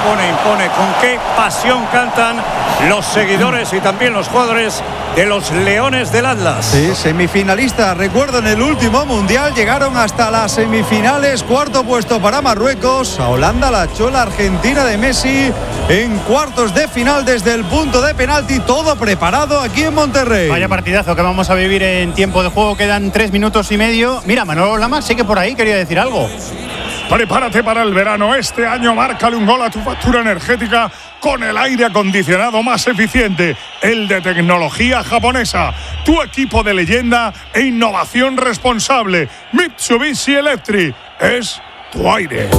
impone. Con qué pasión cantan los seguidores y también los jugadores de los Leones del Atlas. Sí, semifinalistas. Recuerdo, en el último mundial llegaron hasta las semifinales. Cuarto puesto para Marruecos. A Holanda la echó la Argentina de Messi en cuartos de final desde el punto de penalti. Todo preparado aquí en Monterrey. Vaya partidazo que vamos a vivir en tiempo de juego. Quedan 3 minutos y medio. Mira, Manolo Lama sí que por ahí quería decir algo. Prepárate para el verano. Este año márcale un gol a tu factura energética con el aire acondicionado más eficiente, el de tecnología japonesa. Tu equipo de leyenda e innovación responsable. Mitsubishi Electric es tu aire.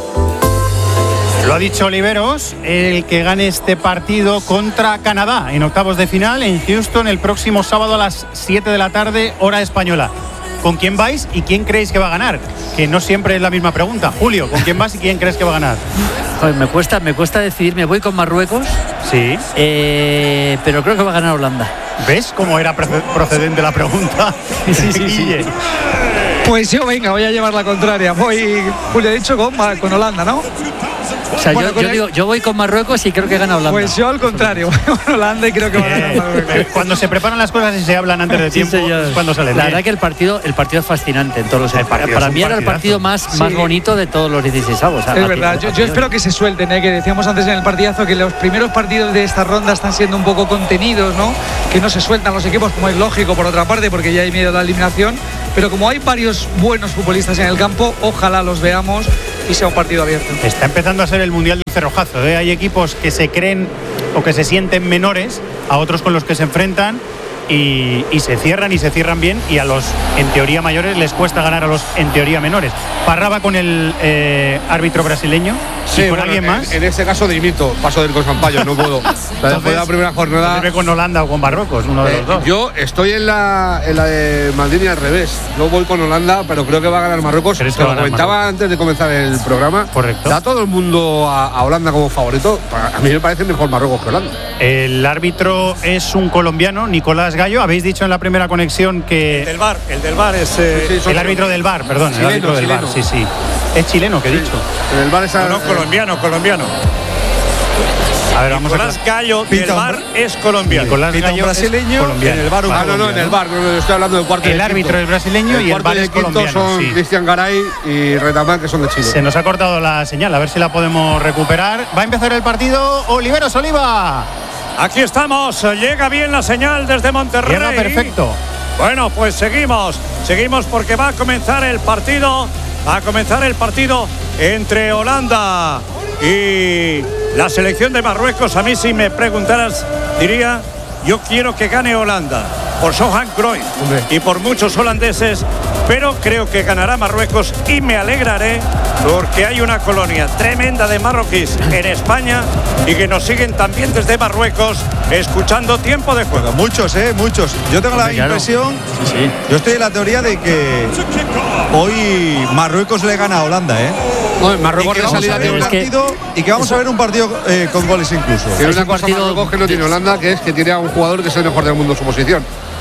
Lo ha dicho Oliveros, el que gane este partido contra Canadá en octavos de final en Houston el próximo sábado a las 7 de la tarde, hora española. ¿Con quién vais y quién creéis que va a ganar? Que no siempre es la misma pregunta. Julio, ¿con quién vas y quién crees que va a ganar? Joder, me cuesta decidir. Me voy con Marruecos. Sí. Pero creo que va a ganar Holanda. ¿Ves cómo era procedente la pregunta? Sí. Pues yo, venga, voy a llevar la contraria. Julio ha dicho con Holanda, ¿no? O sea, bueno, yo voy con Marruecos y creo que gana Holanda. Pues yo al contrario, voy con Holanda y creo que va a ganar Marruecos. Cuando se preparan las cosas y se hablan antes de tiempo, es cuando sale. La verdad que el partido es fascinante en todos los sentidos. Para mí era el partido más bonito de todos los 16avos. Es verdad, yo espero que se suelten, que decíamos antes en el partidazo que los primeros partidos de esta ronda están siendo un poco contenidos, ¿no? Que no se sueltan los equipos, como es lógico por otra parte, porque ya hay miedo a la eliminación. Pero como hay varios buenos futbolistas en el campo, ojalá los veamos y sea un partido abierto. Está empezando a ser el mundial del cerrojazo, ¿eh? Hay equipos que se creen o que se sienten menores a otros con los que se enfrentan y se cierran bien, y a los en teoría mayores les cuesta ganar a los en teoría menores. Parraba con el árbitro brasileño y con alguien más. En este caso dimito, paso del con Sampaio, no puedo. Después de la primera jornada. Con Holanda o con Marruecos, uno de los dos. Yo estoy en la de Maldini al revés. Yo voy con Holanda, pero creo que va a ganar Marruecos. Te lo comentaba antes de comenzar el programa. Correcto. Da todo el mundo a Holanda como favorito. A mí me parece mejor Marruecos que Holanda. El árbitro es un colombiano, Nicolás Gallo. Habéis dicho en la primera conexión que el del VAR es el árbitro del VAR, perdón, chileno, el árbitro del VAR, sí. Es chileno, que he dicho. En el VAR es colombiano. A ver, vamos Nicolás Gallo del VAR es colombiano. Nicolás Gallo brasileño, colombiano. en el VAR no, en el VAR, no, estoy hablando del cuarto. El árbitro es brasileño y el VAR es colombiano. Son Cristian Garay y Retamán, que son de Chile. Se nos ha cortado la señal, a ver si la podemos recuperar. Va a empezar el partido. Oliveros Oliva. Aquí estamos, llega bien la señal desde Monterrey. Llega perfecto. Bueno, pues seguimos porque va a comenzar el partido entre Holanda y la selección de Marruecos. A mí, si me preguntaras, diría, yo quiero que gane Holanda por Johan Cruyff y por muchos holandeses, pero creo que ganará Marruecos y me alegraré porque hay una colonia tremenda de marroquíes en España y que nos siguen también desde Marruecos escuchando Tiempo de Juego. Muchos. Yo tengo la impresión, yo estoy en la teoría de que hoy Marruecos le gana a Holanda, No, Marruecos de salida de un partido y que vamos a ver un partido con goles incluso. Tiene una cosa Marruecos que no tiene Holanda, que es que tiene a un jugador que es el mejor del mundo en su posición.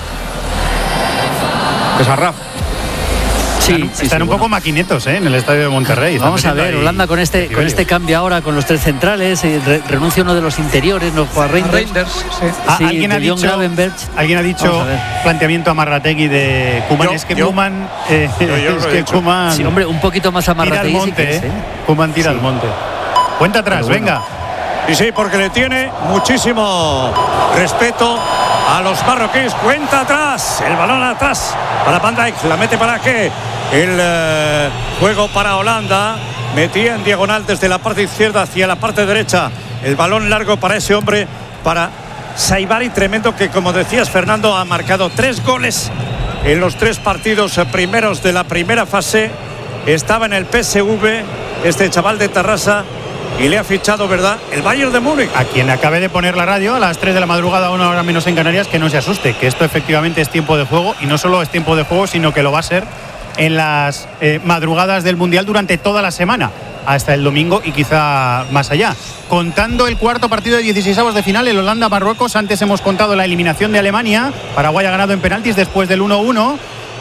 Es Arraf. Están un poco maquinetos en el estadio de Monterrey. Vamos a ver, Holanda con este cambio ahora con los 3 centrales, renuncia uno de los interiores, no juega Reinders. Alguien ha dicho planteamiento Amarrategui de Koeman. Es que Koeman sí, hombre, un poquito más Amarrategui. Koeman tira al monte. Cuenta atrás, venga. Y sí, porque le tiene muchísimo respeto a los marroquíes. Cuenta atrás, el balón atrás para Van Dijk, la mete para qué. El juego para Holanda, metía en diagonal desde la parte izquierda hacia la parte derecha. El balón largo para ese hombre, para Saibari, tremendo, que como decías, Fernando, ha marcado 3 goles en los 3 partidos primeros de la primera fase. Estaba en el PSV, este chaval de Tarrasa, y le ha fichado, ¿verdad?, el Bayern de Múnich. A quien acabe de poner la radio a las 3 de la madrugada, 1 hora menos en Canarias, que no se asuste, que esto efectivamente es tiempo de juego, y no solo es tiempo de juego, sino que lo va a ser en las madrugadas del Mundial durante toda la semana, hasta el domingo y quizá más allá. Contando el cuarto partido de 16avos de final, el Holanda-Marruecos. Antes hemos contado la eliminación de Alemania. Paraguay ha ganado en penaltis después del 1-1.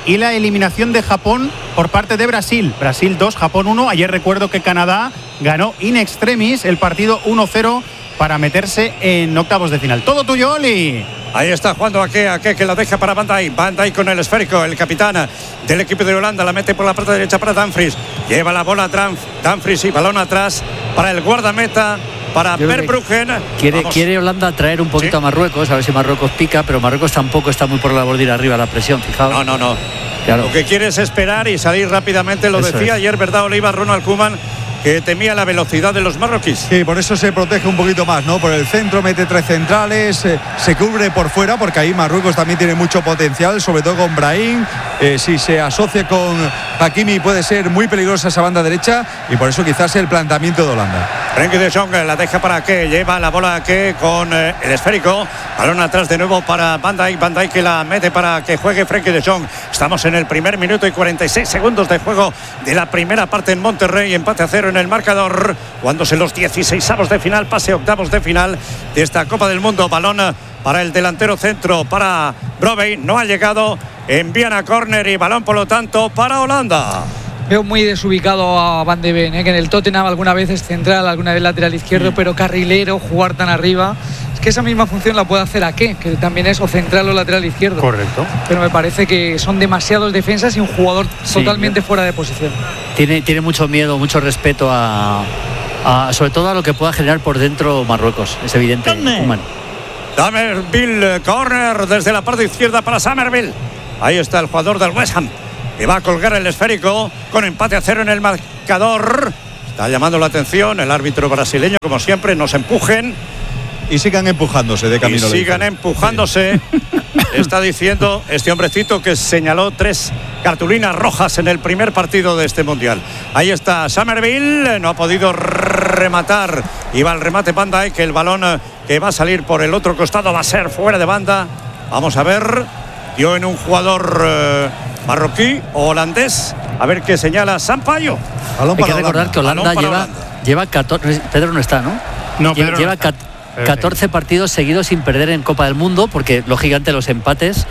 y la eliminación de Japón por parte de Brasil. Brasil 2, Japón 1. Ayer recuerdo que Canadá ganó in extremis el partido 1-0 para meterse en octavos de final. Todo tuyo, Oli. Ahí está jugando Ake que la deja para Van Dijk. Van Dijk con el esférico, el capitán del equipo de Holanda, la mete por la parte derecha para Dumfries. Lleva la bola Dumfries y balón atrás para el guardameta, para Verbruggen. Quiere Holanda traer un poquito a Marruecos, a ver si Marruecos pica, pero Marruecos tampoco está muy por la labor de ir arriba a la presión, fijaos. No. Claro. Lo que quiere es esperar y salir rápidamente, lo Eso decía es. ayer, ¿verdad, Oliva? Ronald Koeman, que temía la velocidad de los marroquíes. Sí, por eso se protege un poquito más, ¿no? Por el centro mete 3 centrales, se cubre por fuera, porque ahí Marruecos también tiene mucho potencial, sobre todo con Brahim. Si se asocia con Hakimi puede ser muy peligrosa esa banda derecha, y por eso quizás el planteamiento de Holanda. Frenkie de Jong la deja para que lleva la bola que con el esférico, balón atrás de nuevo para Van Dijk que la mete para que juegue Frenkie de Jong. Estamos en el primer minuto y 46 segundos de juego de la primera parte en Monterrey, empate a 0 en el marcador, jugándose los 16avos de final, pase octavos de final de esta Copa del Mundo. Balón para el delantero centro, para Brobbey, no ha llegado, envían a córner y balón por lo tanto para Holanda. Veo muy desubicado a Van de Ven, que en el Tottenham alguna vez es central, alguna vez lateral izquierdo, pero carrilero, jugar tan arriba. Es que esa misma función la puede hacer Ake, que también es o central o lateral izquierdo. Correcto. Pero me parece que son demasiados defensas y un jugador totalmente fuera de posición. Tiene mucho miedo, mucho respeto sobre todo a lo que pueda generar por dentro Marruecos, es evidente. Somerville, corner desde la parte izquierda para Somerville. Ahí está el jugador del West Ham, que va a colgar el esférico con empate a 0 en el marcador. Está llamando la atención el árbitro brasileño, como siempre, nos empujen. Y sigan empujándose de camino. Y sigan empujándose. Sí. Está diciendo este hombrecito que señaló 3 cartulinas rojas en el primer partido de este mundial. Ahí está Somerville, no ha podido rematar. Y va el remate Van Dijk, que el balón que va a salir por el otro costado va a ser fuera de banda. Vamos a ver. Dio en un jugador marroquí o holandés. A ver qué señala Sampaio. Hay que recordar que Holanda lleva 14. Pedro no está, ¿no? No, Pedro lleva no está. 14 partidos seguidos sin perder en Copa del Mundo, porque lógicamente los empates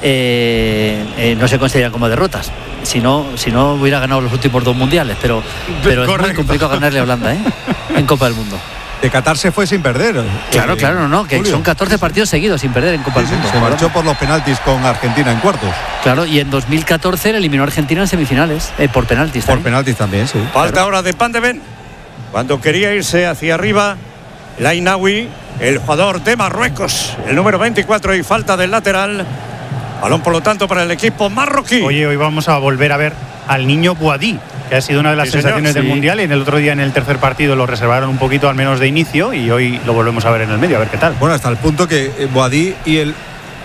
no se consideran como derrotas. Si no hubiera ganado los últimos 2 mundiales, pero es muy complicado ganarle a Holanda en Copa del Mundo. De Qatar se fue sin perder. Claro, que Julio. Son 14 partidos seguidos sin perder en Copa del Mundo. Se marchó por los penaltis con Argentina en cuartos. Claro, y en 2014 le eliminó a Argentina en semifinales, por penaltis. Por penaltis también, sí. Falta ahora de Van de Ven. Cuando quería irse hacia arriba, el Ainaoui, el jugador de Marruecos, el número 24, y falta del lateral. Balón, por lo tanto, para el equipo marroquí. Oye, hoy vamos a volver a ver al niño Bouhaddi, que ha sido una de las sensaciones del Mundial, y en el otro día en el tercer partido lo reservaron un poquito al menos de inicio, y hoy lo volvemos a ver en el medio, a ver qué tal. Bueno, hasta el punto que Bouhaddi y el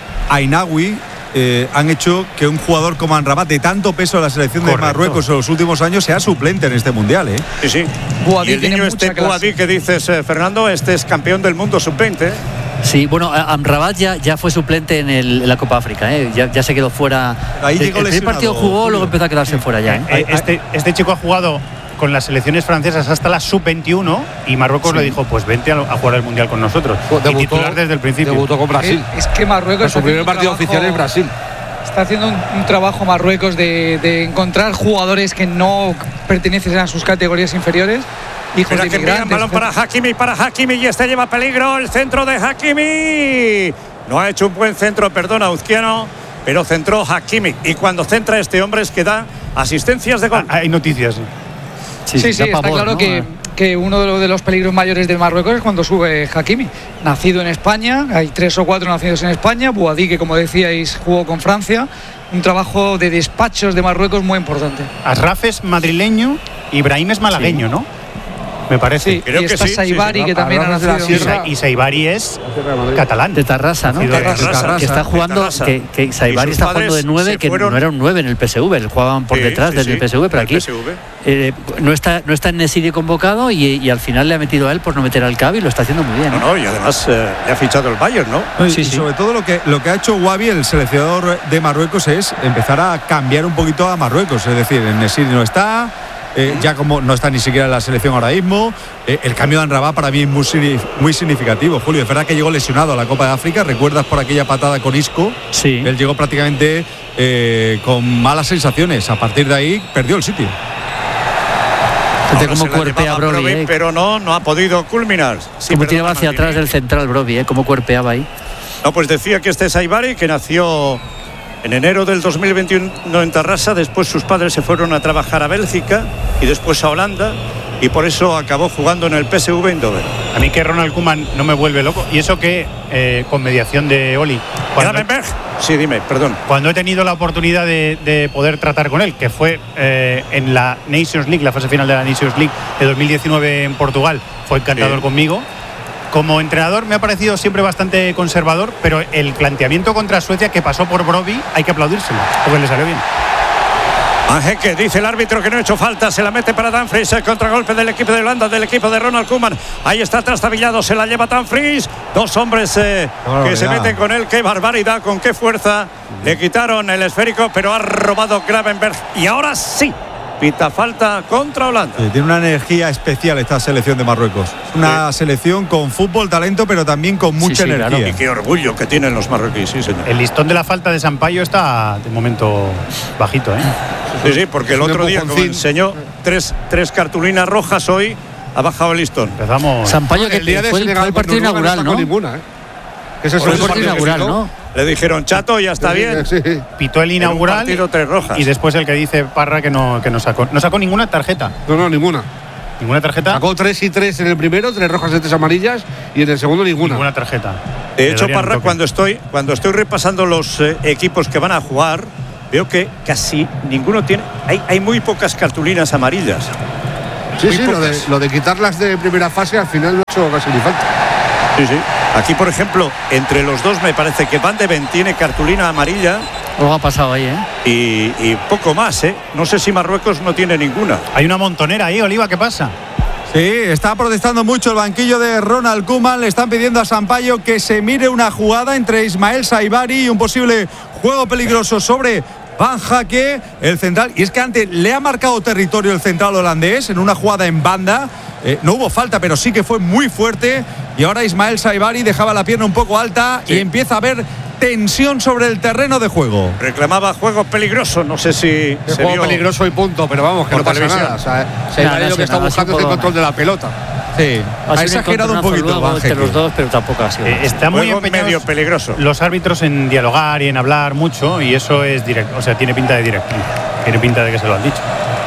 Ainaoui han hecho que un jugador como Amrabat, de tanto peso en la selección de Marruecos en los últimos años, sea suplente en este Mundial. Sí. Bouhaddi, y el niño Bouhaddi que dices, Fernando, este es campeón del mundo suplente. Sí, bueno, Amrabat ya fue suplente en la Copa África, ya se quedó fuera. Ahí el primer partido jugó, luego empezó a quedarse fuera ya. Este chico ha jugado con las selecciones francesas hasta la sub-21 y Marruecos le dijo, pues vente a jugar el Mundial con nosotros. Debutó, y titular desde el principio. Debutó con Brasil. Es que Marruecos, su primer partido oficial es Brasil. Está haciendo un trabajo Marruecos de encontrar jugadores que no pertenecen a sus categorías inferiores. Hijos de inmigrantes. Balón para Hakimi, y este lleva peligro, el centro de Hakimi. No ha hecho un buen centro, perdona, Uzquiano, pero centró Hakimi. Y cuando centra este hombre es que da asistencias de gol. Hay noticias. Sí, está claro, ¿no? que uno de los peligros mayores de Marruecos es cuando sube Hakimi. Nacido en España, hay 3 o 4 nacidos en España. Bouhaddi, que como decíais, jugó con Francia. Un trabajo de despachos de Marruecos muy importante. Asraf es madrileño y Brahim es malagueño, ¿no? Me parece. Sí, creo que está Saibari, que también ha nacido. Y Saibari es catalán. De Tarrasa, ¿no? Tarrasa, que está jugando, que Saibari está jugando de 9, que no era un 9 en el PSV, jugaban por detrás desde el PSV, pero aquí no está en Nesiri convocado y al final le ha metido a él por no meter al Cavi, lo está haciendo muy bien. No, y además le ha fichado el Bayern, ¿no? Y sobre todo lo que ha hecho Wabi, el seleccionador de Marruecos, es empezar a cambiar un poquito a Marruecos, es decir, en Nesiri no está. ya como no está ni siquiera en la selección ahora mismo. El cambio de Amrabat para mí es muy significativo, Julio. Es verdad que llegó lesionado a la Copa de África, ¿recuerdas por aquella patada con Isco? Sí. Él llegó prácticamente con malas sensaciones. A partir de ahí perdió el sitio. Cómo cuerpea Brobbey, pero no ha podido culminar. Sí, como tiraba hacia atrás del central Brobbey, cómo cuerpeaba ahí. No, pues decía que este es Saibari, que nació en enero del 2021 en Tarrasa. Después sus padres se fueron a trabajar a Bélgica y después a Holanda, y por eso acabó jugando en el PSV Eindhoven. A mí que Ronald Koeman no me vuelve loco, y eso que con mediación de Oli. Sí, dime, perdón. Cuando he tenido la oportunidad de poder tratar con él, que fue en la Nations League, la fase final de la Nations League de 2019 en Portugal, fue encantador conmigo. Como entrenador me ha parecido siempre bastante conservador, pero el planteamiento contra Suecia que pasó por Brobbey hay que aplaudírselo, porque le salió bien. Ángel, que dice el árbitro que no ha hecho falta, se la mete para Dumfries, el contragolpe del equipo de Holanda, del equipo de Ronald Koeman. Ahí está trastabillado, se la lleva Dumfries. Dos hombres que se meten con él. Qué barbaridad, con qué fuerza. Le quitaron el esférico, pero ha robado Gravenberch. Y ahora sí, pita falta contra Holanda. Tiene una energía especial esta selección de Marruecos. Una selección con fútbol, talento, pero también con mucha energía. Claro. Y qué orgullo que tienen los marroquíes, sí, señor. El listón de la falta de Sampaio está de momento bajito, ¿eh? Sí, porque el otro día, como enseñó tres cartulinas rojas, hoy ha bajado el listón. Empezamos. Sampaio, que fue el partido inaugural, ¿no? Ninguna, ¿eh? Que fue el partido inaugural, ¿no? Le dijeron, chato, ya está bien. Sí. Pitó el inaugural tres rojas. Y después el que dice Parra que no sacó. No sacó ninguna tarjeta. No, ninguna. ¿Ninguna tarjeta? Sacó 3 y 3 en el primero, 3 rojas y 3 amarillas, y en el segundo ninguna tarjeta. De hecho, Parra, cuando estoy repasando los equipos que van a jugar, veo que casi ninguno tiene. Hay muy pocas cartulinas amarillas. Sí, lo de quitarlas de primera fase al final no ha hecho casi ni falta. Sí. Aquí, por ejemplo, entre los dos me parece que Van de Ven tiene cartulina amarilla. Algo ha pasado ahí, Y poco más, No sé si Marruecos no tiene ninguna. Hay una montonera ahí, Oliva, ¿qué pasa? Sí, está protestando mucho el banquillo de Ronald Koeman. Le están pidiendo a Sampaio que se mire una jugada entre Ismael Saibari y un posible juego peligroso sobre Van Jaque, el central. Y es que antes le ha marcado territorio el central holandés en una jugada en banda. No hubo falta, pero sí que fue muy fuerte. Y ahora Ismael Saibari dejaba la pierna un poco alta y empieza a haber tensión sobre el terreno de juego. Reclamaba juego peligroso, no sé si se juego peligroso y punto, pero vamos, que no pasa nada. O sea, Saibari lo que está buscando es el control de la pelota. Sí, ha exagerado un poquito entre los dos, pero tampoco ha sido. Está muy medio peligroso. Los árbitros en dialogar y en hablar mucho, y eso es directo, o sea, tiene pinta de directivo. Tiene pinta de que se lo han dicho.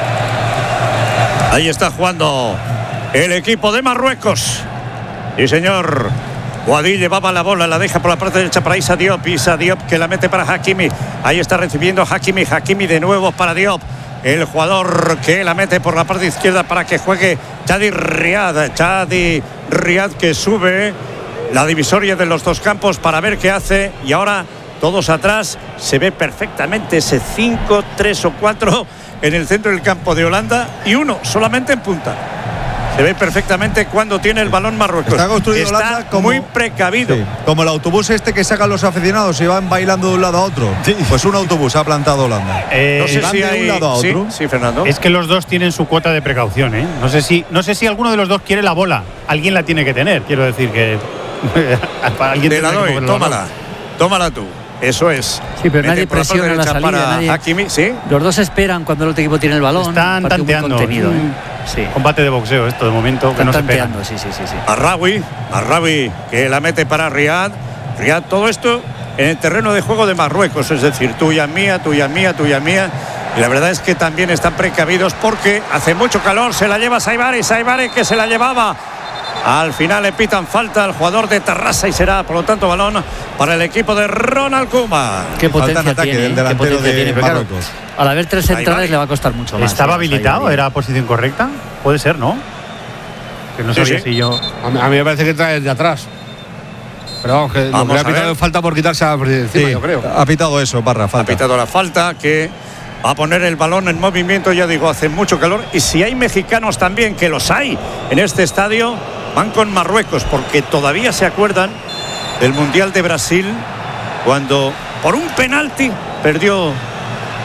Ahí está jugando el equipo de Marruecos. Sí, señor. Boadí llevaba la bola, la deja por la parte derecha para Issa Diop. Issa Diop que la mete para Hakimi. Ahí está recibiendo Hakimi. Hakimi de nuevo para Diop. El jugador que la mete por la parte izquierda para que juegue Chadi Riad. Chadi Riad que sube la divisoria de los dos campos para ver qué hace. Y ahora todos atrás. Se ve perfectamente ese 5, 3 o 4 en el centro del campo de Holanda. Y uno solamente en punta. Se ve perfectamente cuando tiene el balón Marruecos. Está construido Holanda como, muy precavido. Sí, como el autobús este que sacan los aficionados y van bailando de un lado a otro. Sí. Pues un autobús ha plantado Holanda. No sé si de un lado a otro. Sí, Fernando. Es que los dos tienen su cuota de precaución, ¿eh? No sé si alguno de los dos quiere la bola. Alguien la tiene que tener. Quiero decir que alguien te la doy, tómala tú. Eso es. Sí, pero nadie presiona la salida. Hakimi, ¿sí? Los dos esperan cuando el otro equipo tiene el balón. Están tanteando. Sí. Combate de boxeo esto de momento, que no se pegan. Sí. Arraoui, que la mete para Riad. Riad, todo esto en el terreno de juego de Marruecos, es decir, tuya mía. Y la verdad es que también están precavidos porque hace mucho calor. Se la lleva Saibari que se la llevaba. Al final le pitan falta al jugador de Tarrasa y será, por lo tanto, balón para el equipo de Ronald Koeman. Qué potencia tiene, del delantero de Marruecos. Claro, al haber tres centrales le va a costar mucho más. ¿Estaba habilitado? ¿Era posición correcta? Puede ser, ¿no? Que no sabía si yo... A mí me parece que trae de atrás. Pero vamos, que lo que le ha pitado falta por quitarse a encima, yo creo. Ha pitado eso, Parra, falta. Ha pitado la falta, que va a poner el balón en movimiento, ya digo, hace mucho calor. Y si hay mexicanos también, que los hay en este estadio, van con Marruecos, porque todavía se acuerdan del Mundial de Brasil, cuando por un penalti perdió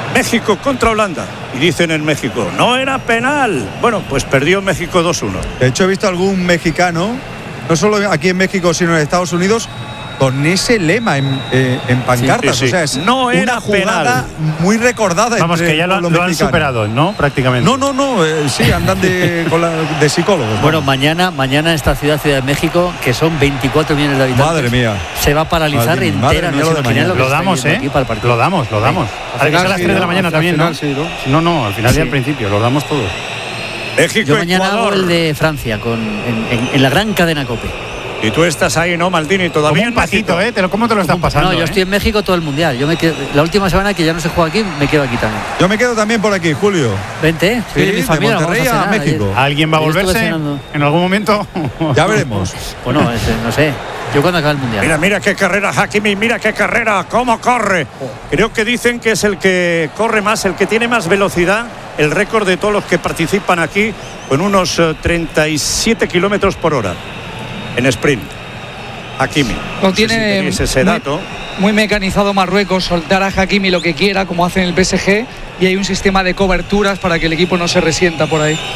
México contra Holanda. Y dicen en México, no era penal. Bueno, pues perdió México 2-1. De hecho, he visto algún mexicano, no solo aquí en México, sino en Estados Unidos, con ese lema en pancartas. Sí. O sea, es no era una jugada penal. muy recordada. Vamos, que ya lo han superado, ¿no? Prácticamente. No, sí, andan de psicólogos. Bueno, mañana en esta Ciudad de México, que son 24 millones de habitantes. Madre mía. Se va a paralizar entera. Mía, Lo damos, Lo damos. Al final, a las 3 de la mañana también, ¿no? Sí, ¿no? No, al final y al principio, lo damos todo. México, yo mañana hago Ecuador. el de Francia en la gran cadena COPE. Y tú estás ahí, ¿no, Maldini? Todavía Como un patito, ¿eh? ¿Cómo te lo estás pasando? No, yo estoy en México todo el mundial. Yo me quedo, la última semana que ya no se juega aquí, me quedo aquí también. Yo me quedo también por aquí, Julio. Vente, soy de mi familia. de Monterrey vamos a a cenar. México. ¿Alguien va a Ayer estuve volverse cenando. en algún momento? Ya veremos. Bueno, no sé. Yo cuando acabe el mundial. Mira qué carrera, Hakimi, mira qué carrera, cómo corre. Creo que dicen que es el que corre más, el que tiene más velocidad, el récord de todos los que participan aquí, con unos 37 kilómetros por hora en sprint. Hakimi. No No sé tiene si tenéis ese dato. muy mecanizado Marruecos, soltar a Hakimi lo que quiera, como hacen en el PSG, y hay un sistema de coberturas para que el equipo no se resienta por ahí.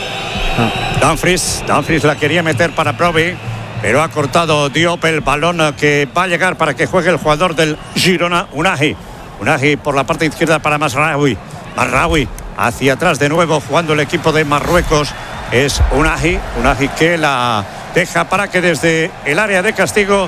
Dumfries la quería meter para Provi, pero ha cortado Diop el balón que va a llegar para que juegue el jugador del Girona, Unai por la parte izquierda para Mazraoui hacia atrás de nuevo jugando el equipo de Marruecos. Es Unai que la deja para que desde el área de castigo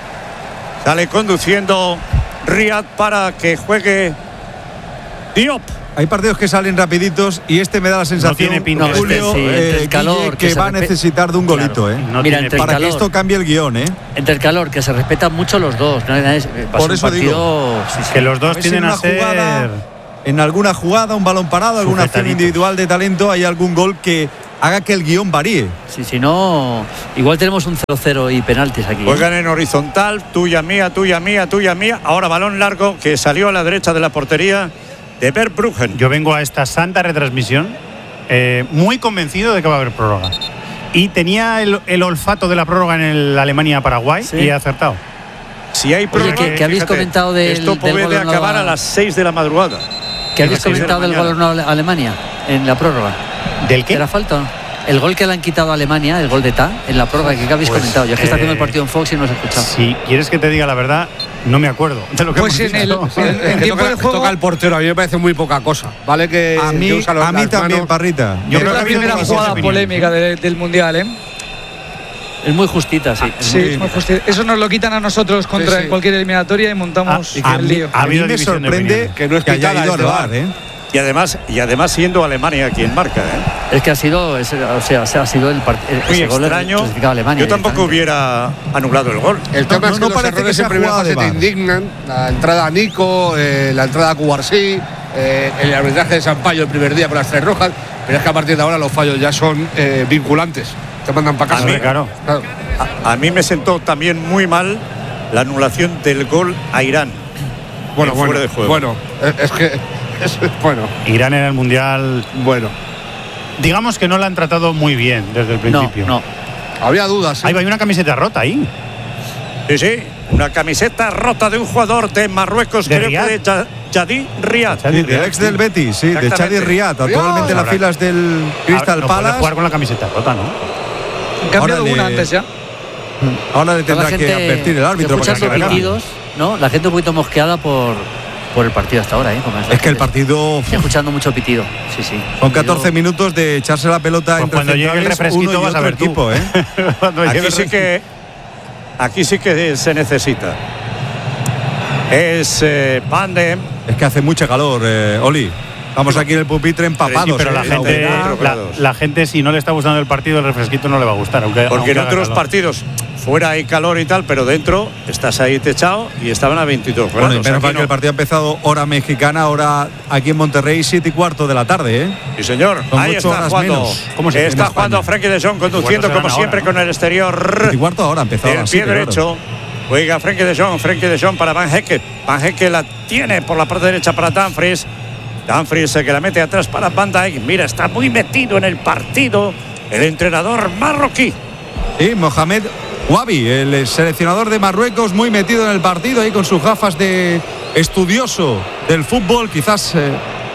sale conduciendo Riyad para que juegue Diop. Hay partidos que salen rapiditos y este me da la sensación, tiene pinta. Julio, Sí, entre el calor, Guille, que que se va a necesitar de un golito, Claro, no Mira, tiene entre pinta. para que calor. esto cambie el guión, Entre el calor, que se respetan mucho los dos. ¿No? Por eso digo. Que los dos A ver si tienden en a una ser. jugada, en alguna jugada, un balón parado, alguna acción Sujetadito. individual de talento, hay algún gol que haga que el guión varíe. Si no, igual tenemos un 0-0 y penaltis aquí. Juegan en horizontal, tuya mía. Ahora balón largo que salió a la derecha de la portería de Verbruggen. Yo vengo a esta santa retransmisión muy convencido de que va a haber prórroga. Y tenía el olfato de la prórroga en el Alemania-Paraguay Sí. y he acertado. Si hay prórroga, ¿qué habéis fíjate, comentado esto del puede gol acabar no- a las 6 de la madrugada. ¿Qué habéis a las 6 de la comentado del mañana. gol a Alemania en la prórroga? ¿Del qué? ¿Era falta o no? El gol que le han quitado a Alemania, el gol de Ta, en la prórroga, ¿qué habéis Pues, comentado? Yo es que está viendo el partido en Fox y no os he escuchado. Si quieres que te diga la verdad, no me acuerdo de lo que Pues hemos en dicho. en tiempo de juego toca el portero, a mí me parece muy poca cosa. Vale que A mí, que usa las también, manos. Parrita. Yo es creo que la ha habido primera muchas jugada opiniones, polémica del Mundial, ¿eh? Es muy justita, sí. Sí, es muy justo. Eso nos lo quitan a nosotros contra Sí, sí. cualquier eliminatoria y montamos A el mí- lío. ha A mí habido me división de sorprende opiniones. Que no es haya pitada ido al este VAR, VAR. Y además siendo Alemania quien marca, ¿eh? Es que ha sido el Muy ese gol extraño. clasificado a Alemania. Yo tampoco directamente. hubiera anulado el gol. El tema no es que los parece que errores sea en primera jugada de fase te VAR. indignan. La entrada a Nico, la entrada a Cubarsí, el arbitraje de Sampaio el primer día con las 3 rojas. Pero es que a partir de ahora los fallos ya son vinculantes. Te mandan para casa. A mí, claro. Claro. A mí me sentó también muy mal la anulación del gol a Irán. Bueno, en fuera de juego. bueno, es que bueno, Irán en el Mundial, bueno. digamos que no la han tratado muy bien desde el principio. No. Había dudas. ¿eh? Ahí va, hay una camiseta rota ahí. Sí, una camiseta rota de un jugador de Marruecos, ¿De creo Riyad? que de Yadi Riyad. Chadi El ex del Betis, sí, de Exactamente. Chadi Riyad, actualmente en las Habrá- filas del Crystal No puede Palace. jugar con la camiseta rota, ¿no? Han cambiado Ahora una le- antes ya. Ahora le Toda tendrá la que gente advertir el árbitro. porque escuchando hay que verlo. pitidos, ¿no? La gente un poquito mosqueada por el partido hasta ahora, ¿eh? Es que el partido Estoy escuchando mucho pitido. Sí. son 14 minutos de echarse la pelota Pues entre cuando llegue el centrales, refresquito uno y vas a otro ver tú. equipo, ¿eh? Cuando llegue el Aquí sí que se necesita. Es Van de Es que hace mucha calor, Oli. Estamos aquí en el pupitre empapados. Sí, pero la ¿eh? gente, metros grados. la gente, si no le está gustando el partido, el refresquito no le va a gustar. Porque en haga otros calor. partidos fuera hay calor y tal, pero dentro estás ahí techado y estaban a 22 Bueno, y grados. menos Aquí mal que no. el partido ha empezado hora mexicana, ahora aquí en Monterrey, 7:15 de la tarde, ¿eh? Sí, señor. Son Ahí 8 está horas jugando. menos. ¿Cómo se dice Está en jugando España? Frenkie de Jong conduciendo Igual no como serán siempre ahora, con el exterior. 7:15 ahora ha empezado. El así, pie claro. derecho. Juega Frenkie de Jong para Van Hecke. Van Hecke la tiene por la parte derecha para Dumfries. Dumfries que la mete atrás para Van Dijk. Mira, está muy metido en el partido el entrenador marroquí. Sí, Mohamed Wabi, el seleccionador de Marruecos, muy metido en el partido ahí con sus gafas de estudioso del fútbol. Quizás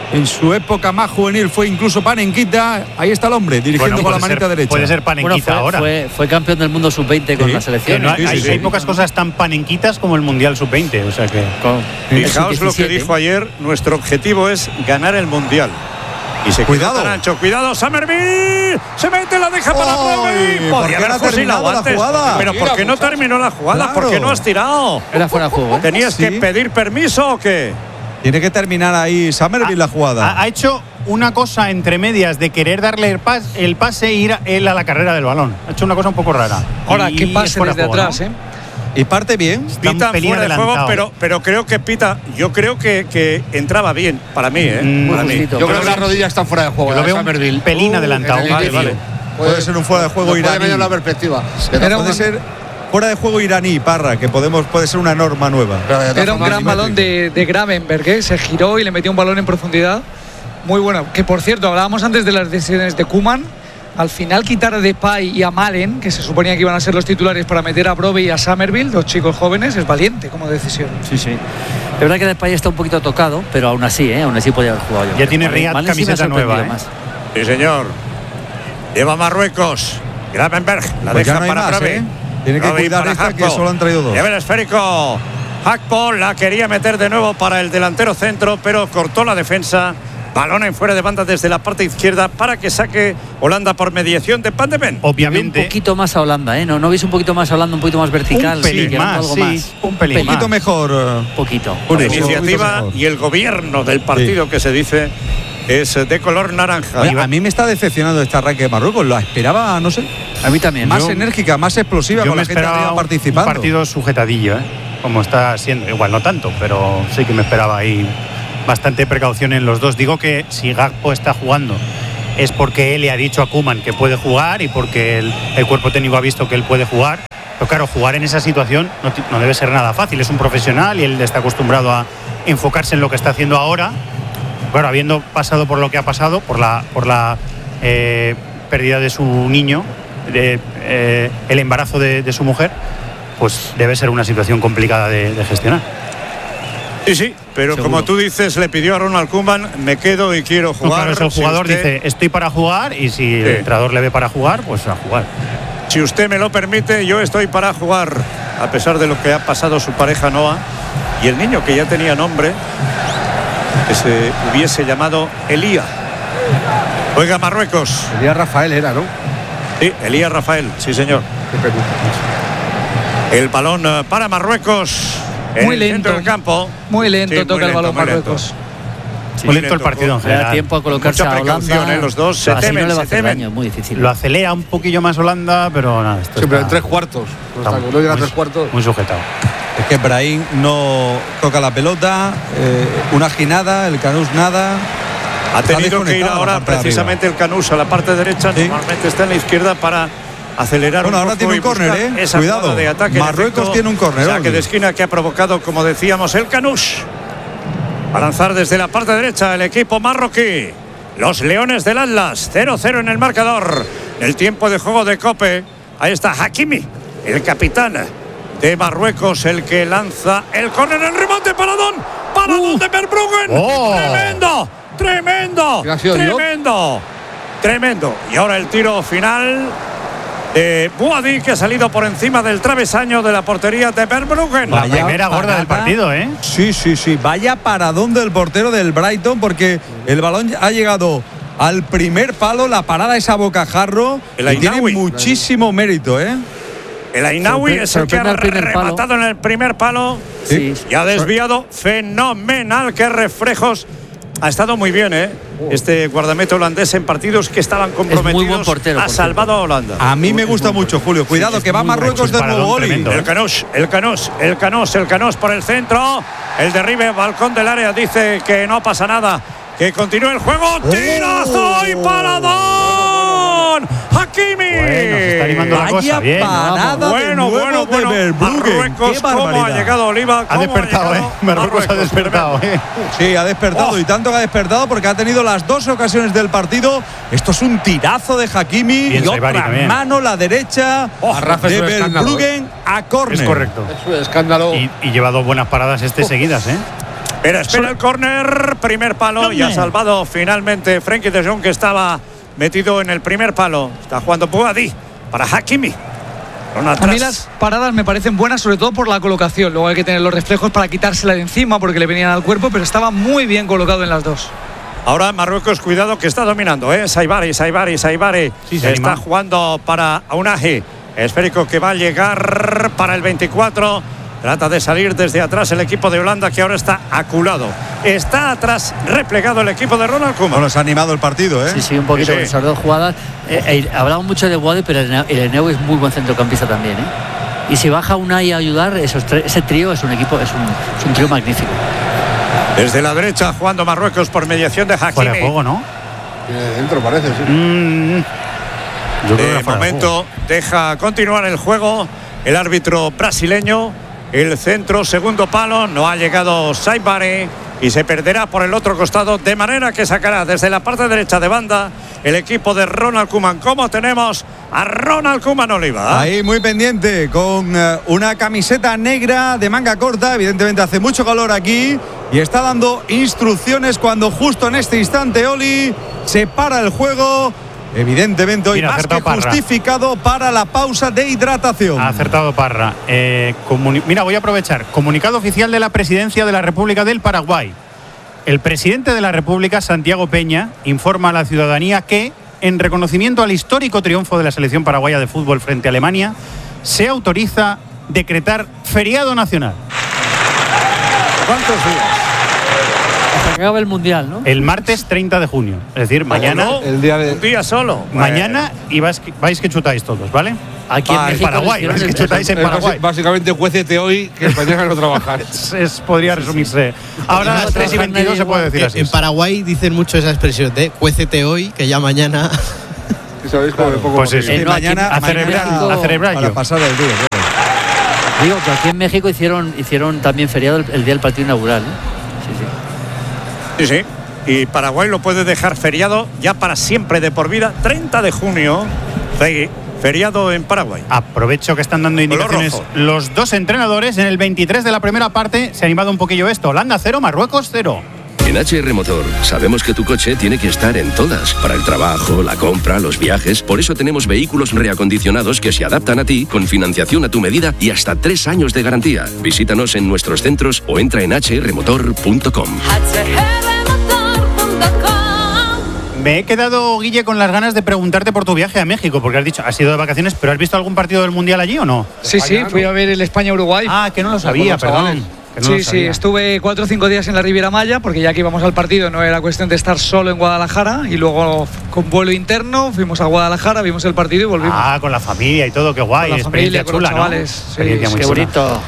En su época más juvenil fue incluso Panenquita. Ahí está el hombre, dirigiendo con la manita derecha. Puede ser Panenquita ahora. Fue campeón del mundo sub-20 con la selección. No, hay pocas cosas tan panenquitas como el Mundial sub-20. O sea que. Fijaos lo que dijo ayer. Nuestro objetivo es ganar el Mundial. Y se cuidado, Narancho, cuidado, Somerville se mete, la deja para Brogui. Podría haber fusilado antes, pero ¿por qué no terminó la jugada? Claro. ¿Por qué no has tirado? Era fuera de juego, ¿eh? ¿Tenías que pedir permiso o qué? Tiene que terminar ahí Somerville la jugada. Ha hecho una cosa entre medias de querer darle el pase e ir él a la carrera del balón. Ha hecho una cosa un poco rara. Ahora, qué pase desde atrás, ¿eh? Y parte bien. Pita fuera de juego, pero creo que Pita, yo creo que entraba bien, para mí, ¿eh? Para mí. Yo creo que las rodillas están fuera de juego. Lo veo un pelín adelantado. Vale. Puede ser un fuera de juego iraní. Puede la perspectiva. Puede ser fuera de juego iraní, Parra, que puede ser una norma nueva. Era un gran balón de Gravenberg, ¿eh? Se giró y le metió un balón en profundidad. Muy bueno. Que por cierto, hablábamos antes de las decisiones de Koeman. Al final quitar a Depay y a Malen, que se suponía que iban a ser los titulares para meter a Brobbey y a Somerville, dos chicos jóvenes, es valiente como decisión. Sí. Es verdad que Depay está un poquito tocado, pero aún así podía haber jugado yo. Ya tiene Riyad camiseta nueva, ¿eh? Sí, señor. Lleva Marruecos. Gravenberg la Pues deja no para más, Brobbey. Tiene que cuidar para esta, que Hakpo. solo han traído dos. Lleva el esférico. Hakpo la quería meter de nuevo para el delantero centro, pero cortó la defensa. Balón en fuera de banda desde la parte izquierda para que saque Holanda por mediación de Van de Ven. Obviamente. Un poquito más a Holanda, ¿eh? ¿No veis un poquito más a Holanda, un poquito más vertical? Un pelín más, algo sí. más. Un pelín Un poquito más. mejor. Poquito. La iniciativa y el gobierno del partido que se dice es de color naranja. Oye, a mí me está decepcionando este arranque de Marruecos. La esperaba, no sé, A mí también. más enérgica, más explosiva, Yo con me la gente esperaba arriba un participando. partido sujetadillo, ¿eh? Como está siendo. Igual no tanto, pero sí que me esperaba ahí bastante precaución en los dos. Digo que si Gakpo está jugando es porque él le ha dicho a Koeman que puede jugar y porque el cuerpo técnico ha visto que él puede jugar. Pero claro, jugar en esa situación no debe ser nada fácil. Es un profesional y él está acostumbrado a enfocarse en lo que está haciendo ahora. Claro, habiendo pasado por lo que ha pasado, por la pérdida de su niño, el embarazo de su mujer, pues debe ser una situación complicada de gestionar. Sí, pero Seguro. como tú dices, le pidió a Ronald Koeman, me quedo y quiero jugar. Claro, el jugador dice, estoy para jugar, y si el entrenador le ve para jugar, pues a jugar. Si usted me lo permite, yo estoy para jugar, a pesar de lo que ha pasado su pareja Noah y el niño que ya tenía nombre, que se hubiese llamado Elía. Juega Marruecos. Elías Rafael era, ¿no? Sí, Elías Rafael, sí señor. El balón para Marruecos. Muy en el centro lento. del campo. Muy lento Sí, toca muy el balón lento, muy Marruecos. Muy lento el partido en Le da general. tiempo a colocarse Mucha a precaución, Holanda. los dos se Así temen, no le va a se hacer temen. daño, muy difícil. Lo acelera un poquillo más Holanda, pero nada, esto Siempre está en 3/4. está No llega a 3/4. muy sujetado. Es que Brahim no toca la pelota, una ginada, el Canús nada. Ha Está tenido que ir desconectado ahora la parte de precisamente el Canús a la parte derecha. Sí. Normalmente está en la izquierda para acelerar Bueno, un ahora poco tiene y un córner, buscar esa Cuidado. jugada de ataque. En Marruecos efecto, tiene un córner, saque Olvi. de esquina que ha provocado, como decíamos, el Canús. A lanzar desde la parte derecha el equipo marroquí. Los Leones del Atlas, 0-0 en el marcador. El tiempo de juego de Cope. Ahí está Hakimi, el capitán de Marruecos, el que lanza el córner, el remate, paradón de Verbruggen. ¡Oh! Tremendo. ¿Qué ha sido, Tremendo. Y ahora el tiro final de Boadi, que ha salido por encima del travesaño de la portería de Verbruggen. La Vaya primera gorda del parada. partido, ¿eh? Sí. Vaya paradón del portero del Brighton, porque el balón ha llegado al primer palo, la parada es a bocajarro. El Y tiene Ainaoui. muchísimo mérito, ¿eh? El Ainaoui es el que ha sorprende al primer palo. rematado en el primer palo. Sí. Y ha desviado fenomenal. Qué reflejos. Ha estado muy bien, ¿eh? Este guardameta holandés en partidos que estaban comprometidos. muy buen portero, Ha por salvado a Holanda. A mí me gusta mucho, Julio. Cuidado, es que va muy Marruecos buen de nuevo, paradón, Oli. tremendo. El Canús por el centro. El derribe, balcón del área, dice que no pasa nada. Que continúe el juego. ¡Tirazo y paradón! ¡Hakimi! Bueno, se está animando la Vaya cosa, bien. parada de nuevo de Verbruggen. Marruecos, Qué ¿cómo ha barbaridad. llegado Oliva? Ha despertado, ¿eh? Marruecos ha despertado, ¿eh? Sí, ha despertado Oh. y tanto que ha despertado porque ha tenido las dos ocasiones del partido. Esto es un tirazo de Hakimi Bien, y otra Saibari también. mano la derecha A Rafa es de un escándalo, Verbruggen a córner. Es correcto. Es un escándalo. Y lleva dos buenas paradas seguidas, ¿eh? Espera el córner, primer palo, y ha salvado finalmente Frenkie de Jong, que estaba metido en el primer palo. Está jugando Boadi para Hakimi. A mí las paradas me parecen buenas, sobre todo por la colocación. Luego hay que tener los reflejos para quitársela de encima porque le venían al cuerpo, pero estaba muy bien colocado en las dos. Ahora Marruecos, cuidado que está dominando, Saibari. Sí, está jugando para Ounahi. Esférico que va a llegar para el 24. Trata de salir desde atrás el equipo de Holanda, que ahora está aculado. Está atrás replegado el equipo de Ronald Koeman. Bueno, se ha animado el partido, Sí, un poquito con esas dos jugadas. Hablamos mucho de Boadi, pero el Eneu es muy buen centrocampista también, Y si baja Unai a ayudar, ese trío es un equipo, es un trío magnífico. Desde la derecha jugando Marruecos por mediación de Hakimi. Fuera de juego, ¿no? Dentro parece, sí. De momento deja continuar el juego el árbitro brasileño. El centro, segundo palo, no ha llegado Saibari y se perderá por el otro costado, de manera que sacará desde la parte derecha de banda el equipo de Ronald Koeman. ¿Cómo tenemos a Ronald Koeman, Oliva? Ahí muy pendiente, con una camiseta negra de manga corta. Evidentemente hace mucho calor aquí y está dando instrucciones cuando justo en este instante, Oli, se para el juego. Evidentemente hoy más que justificado para la pausa de hidratación. Ha acertado Parra. Mira, voy a aprovechar. Comunicado oficial de la Presidencia de la República del Paraguay. El presidente de la República, Santiago Peña, informa a la ciudadanía que, en reconocimiento al histórico triunfo de la selección paraguaya de fútbol frente a Alemania, se autoriza decretar feriado nacional. ¿Cuántos días? Hasta que acabe el Mundial, ¿no? El martes 30 de junio. Es decir, mañana. No, el día de... un día solo. Mañana y vais que chutáis todos, ¿vale? Aquí en México, Paraguay, vais que chutáis en Paraguay. Básicamente, juécete hoy que mañana no trabajar. Podría resumirse. Ahora a las 3:22 se puede decir así. En Paraguay dicen mucho esa expresión de cuécete hoy, que ya mañana. ¿Sabéis cómo me pongo? Pues eso. Mañana a celebrar para pasar el día. Digo que aquí en México hicieron también feriado el día del partido inaugural, Sí. Y Paraguay lo puede dejar feriado ya para siempre, de por vida. 30 de junio, feriado en Paraguay. Aprovecho que están dando indicaciones los dos entrenadores. En el 23 de la primera parte se ha animado un poquillo esto. Holanda 0, Marruecos 0. En HR Motor sabemos que tu coche tiene que estar en todas, para el trabajo, la compra, los viajes. Por eso tenemos vehículos reacondicionados que se adaptan a ti, con financiación a tu medida y hasta 3 años de garantía. Visítanos en nuestros centros o entra en hrmotor.com. Me he quedado, Guille, con las ganas de preguntarte por tu viaje a México, porque has dicho, has ido de vacaciones, pero ¿has visto algún partido del Mundial allí o no? Sí, fui a ver el España-Uruguay. Ah, que no lo sabía, perdón. Sí, estuve 4 o 5 días en la Riviera Maya, porque ya que íbamos al partido no era cuestión de estar solo en Guadalajara, y luego con vuelo interno fuimos a Guadalajara, vimos el partido y volvimos. Ah, con la familia y todo, qué guay, con la experiencia familia, chula, con los chavales, ¿no? Experiencia muy qué chula. bonito.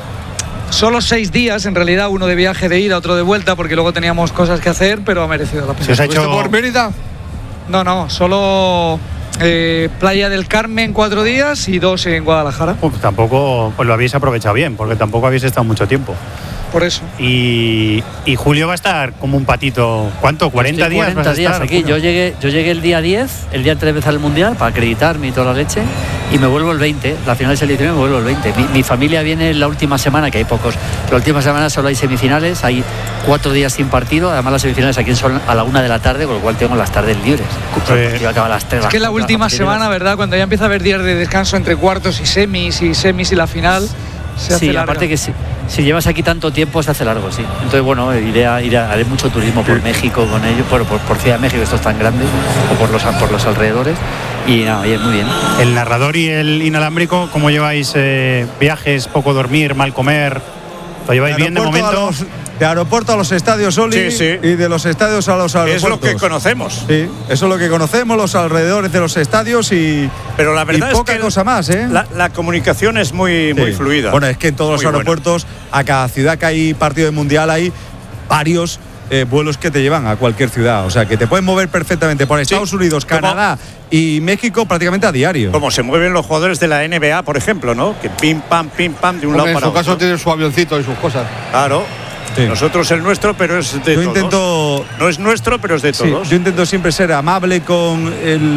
Solo 6 días, en realidad, uno de viaje de ida, otro de vuelta, porque luego teníamos cosas que hacer, pero ha merecido la pena. ¿Se os ha hecho por Mérida? No, solo Playa del Carmen 4 días y 2 en Guadalajara. Tampoco lo habéis aprovechado bien, porque tampoco habéis estado mucho tiempo. Por eso. Y Julio va a estar como un patito. ¿Cuánto? ¿40 días? 40 días aquí. Yo llegué el día 10, el día antes de empezar el Mundial, para acreditarme y toda la leche, y me vuelvo el 20. La final es el 19 y me vuelvo el 20. Mi familia viene la última semana, que hay pocos. La última semana solo hay semifinales, hay 4 días sin partido. Además, las semifinales aquí son a la 1 de la tarde, con lo cual tengo las tardes libres. El partido acaba a las 3. Es que la última semana, ¿verdad? Cuando ya empieza a haber días de descanso entre cuartos y semis y la final. Sí, aparte que si llevas aquí tanto tiempo se hace largo, sí. Entonces, bueno, haré mucho turismo por México con ellos, por Ciudad de México, esto es tan grande, o por los alrededores. Y nada, muy bien. El narrador y el inalámbrico, ¿cómo lleváis viajes, poco dormir, mal comer? ¿Lo lleváis bien de momento? De aeropuerto a los estadios, Oli, sí. y de los estadios a los aeropuertos. Es lo que conocemos. Sí, eso es lo que conocemos, los alrededores de los estadios pero la verdad poca es que cosa más, ¿eh? La comunicación es muy fluida. Bueno, es que en todos los aeropuertos, a cada ciudad que hay partido de Mundial, hay varios vuelos que te llevan a cualquier ciudad. O sea, que te pueden mover perfectamente por Estados Unidos, Canadá y México prácticamente a diario. Como se mueven los jugadores de la NBA, por ejemplo, ¿no? Que pim, pam, de un lado para otro. En su caso tiene su avioncito y sus cosas. Claro. Sí. Nosotros el nuestro, pero es de todos. No es nuestro, pero es de todos. Yo intento siempre ser amable con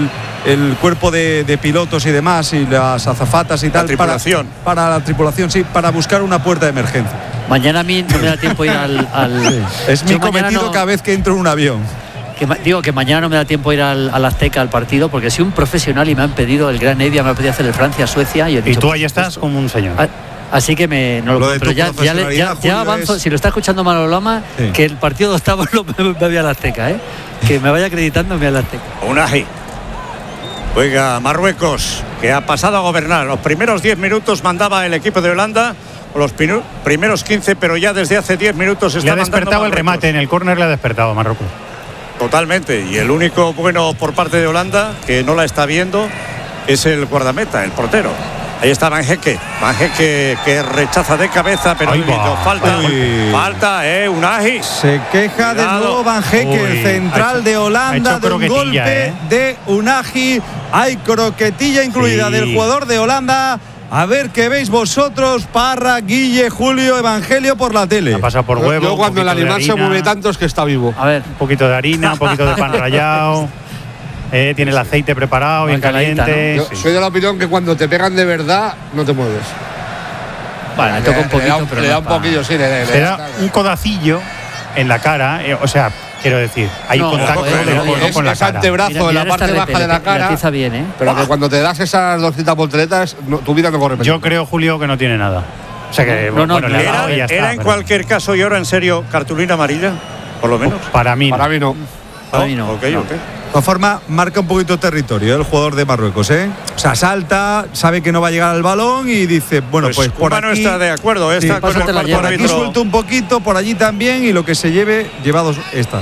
el cuerpo de pilotos y demás, y las azafatas y tal. La tripulación. Para la tripulación, sí, para buscar una puerta de emergencia. Mañana a mí no me da tiempo ir al Es mi cometido cada vez que entro en un avión. Digo que mañana no me da tiempo ir al Azteca al partido porque soy un profesional y me han pedido, el Gran Evia me ha pedido hacer el Francia-Suecia. Y tú ahí estás como un señor. Así que pero ya avanzo. Si lo está escuchando Manolo Lama, sí, que el partido de octavos me voy al Azteca, que me vaya acreditando, me voy al Azteca. Unai. Juega Marruecos, que ha pasado a gobernar. Los primeros 10 minutos mandaba el equipo de Holanda, los primeros 15, pero ya desde hace 10 minutos está mandando. Le ha despertado el remate en el córner, le ha despertado Marruecos. Totalmente, y el único bueno por parte de Holanda que no la está viendo es el guardameta, el portero. Ahí está Van Hecke que rechaza de cabeza, pero falta, Unai. Se queja de nuevo Van Hecke, el central de Holanda, de un golpe de Unai. Hay croquetilla incluida del jugador de Holanda. A ver qué veis vosotros, Parra, Guille, Julio, Evangelio por la tele. Ha pasado por huevo. Yo cuando el animal se mueve tanto es que está vivo. A ver, un poquito de harina, un poquito de pan rallado. Tiene el aceite preparado, bien caliente. ¿No? Yo soy de la opinión que cuando te pegan de verdad, no te mueves. Bueno, le toca un poquito, pero le da un poquillo, sí. Le da un codacillo en la cara, o sea, quiero decir, hay contacto del codo con la cara. Antebrazo en la parte baja de la cara. Bien, pero que cuando te das esas 200 volteretas, tu vida no corre peligro. Yo creo, Julio, que no tiene nada. O sea que era en cualquier caso, y ahora en serio, cartulina amarilla, por lo menos. Para mí no. Para mí no. Okay. De todas formas, marca un poquito territorio el jugador de Marruecos, O sea, salta, sabe que no va a llegar al balón y dice, bueno, pues por aquí... no está de acuerdo, por aquí suelto un poquito, por allí también, y lo que se lleve, llevados está.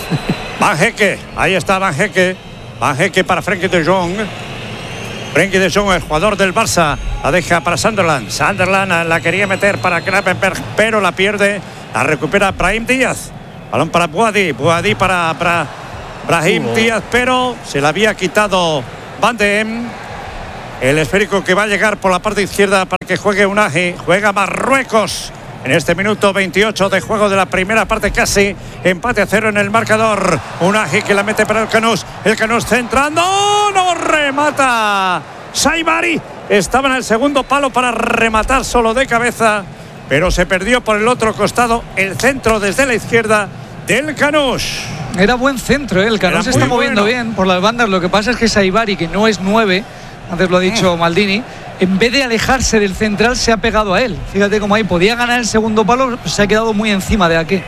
Van Hecke, ahí está Van Hecke. Van Hecke para Frenkie de Jong. Frenkie de Jong, el jugador del Barça, la deja para Sunderland. Sunderland la quería meter para Krappenberg, pero la pierde. La recupera Brahim Díaz. Balón para Boadi para Brahim Díaz, pero se la había quitado Van de Em. El esférico que va a llegar por la parte izquierda para que juegue Unai. Juega Marruecos en este minuto 28 de juego de la primera parte, casi empate a 0 en el marcador. Unai que la mete para el Canús centrando, no remata Saibari. Estaba en el segundo palo para rematar solo de cabeza, pero se perdió por el otro costado el centro desde la izquierda del Canús. Era buen centro, el Canús se está moviendo bien por las bandas. Lo que pasa es que Saibari, que no es 9, antes lo ha dicho Maldini, en vez de alejarse del central se ha pegado a él. Fíjate cómo ahí podía ganar el segundo palo, pues se ha quedado muy encima de aquí.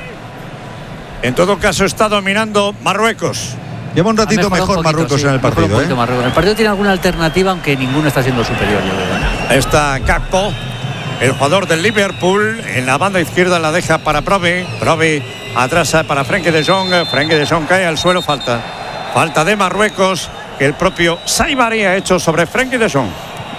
En todo caso está dominando Marruecos. Lleva un ratito mejor Marruecos en el partido. El partido tiene alguna alternativa, aunque ninguno está siendo superior, yo creo. Ahí está Gakpo, el jugador del Liverpool. En la banda izquierda la deja para Brobbey. Atrasa para Frenkie de Jong. Frenkie de Jong cae al suelo. Falta de Marruecos que el propio Saibari ha hecho sobre Frenkie de Jong.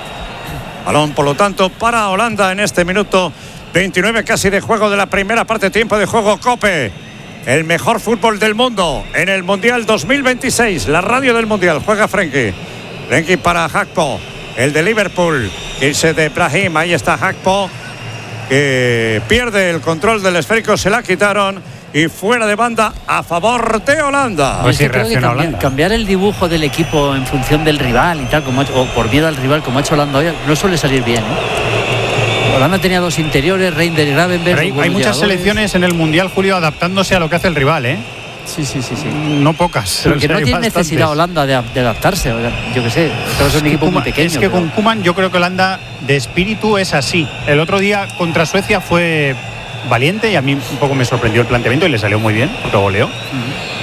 Balón, por lo tanto, para Holanda en este minuto 29 casi de juego de la primera parte. Tiempo de juego Cope. El mejor fútbol del mundo en el Mundial 2026. La radio del Mundial. Juega Frenkie para Gakpo, el de Liverpool. Irse de Brahim. Ahí está Gakpo, que pierde el control del esférico. Se la quitaron. Y fuera de banda a favor de Holanda. Pues sí, creo que cambiar el dibujo del equipo en función del rival y tal, o por miedo al rival, como ha hecho Holanda hoy, no suele salir bien. Holanda tenía dos interiores, Reinders y Gravenberg. Hay muchas selecciones en el Mundial, Julio, adaptándose a lo que hace el rival, Sí. No pocas. Pero que no tiene necesidad Holanda de adaptarse. Yo qué sé, es un equipo muy pequeño. Es que con Koeman yo creo que Holanda de espíritu es así. El otro día contra Suecia fue valiente y a mí un poco me sorprendió el planteamiento y le salió muy bien, porque goleó.